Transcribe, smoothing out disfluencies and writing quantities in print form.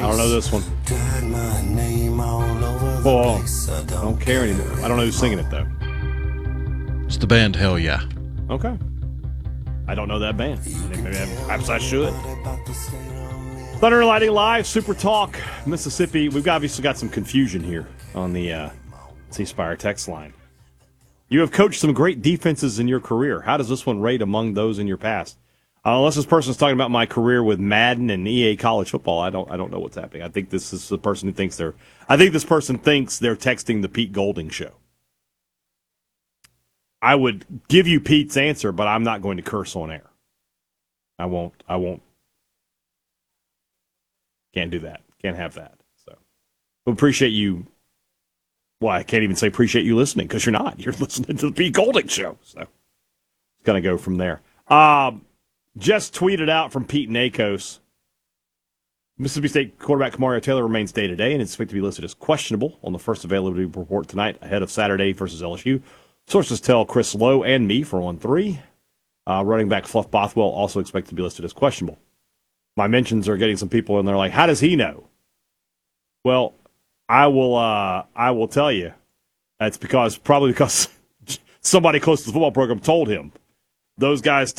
don't know this one. Oh, I don't care anymore. I don't know who's singing it, though. It's the band Hell Yeah. Okay. I don't know that band. Perhaps I should. Thunder and Lightning Live, Super Talk, Mississippi. We've obviously got some confusion here on the C-Spire text line. You have coached some great defenses in your career. How does this one rate among those in your past? Unless this person's talking about my career with Madden and EA College Football, I don't know what's happening. I think this is the person who thinks I think this person thinks they're texting the Pete Golding show. I would give you Pete's answer, but I'm not going to curse on air. I won't. Can't do that. Can't have that. So, we appreciate you. Well, I can't even say appreciate you listening because you're not. You're listening to the Pete Golding show. So, it's going to go from there. Just tweeted out from Pete Nakos. Mississippi State quarterback Kamario Taylor remains day-to-day and is expected to be listed as questionable on the first availability report tonight ahead of Saturday versus LSU. Sources tell Chris Lowe and me for 1-3. Running back Fluff Bothwell also expected to be listed as questionable. My mentions are getting some people in there like, how does he know? Well, I will tell you. That's probably because somebody close to the football program told him. Those guys